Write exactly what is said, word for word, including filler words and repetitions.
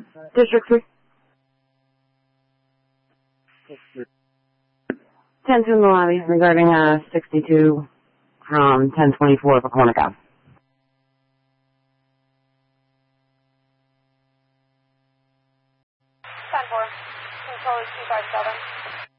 District three. ten two in the lobby regarding uh, sixty-two from ten twenty-four for Cornick Ave. ten four. Control is two five seven.